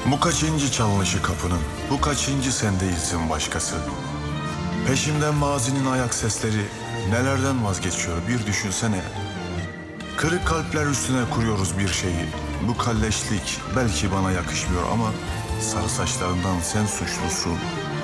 Bu kaçıncı çalınışı kapının, bu kaçıncı sen değilsin başkası. Peşimden mazinin ayak sesleri nelerden vazgeçiyor bir düşünsene. Kırık kalpler üstüne kuruyoruz bir şeyi. Bu kalleşlik belki bana yakışmıyor ama sarı saçlarından sen suçlusun.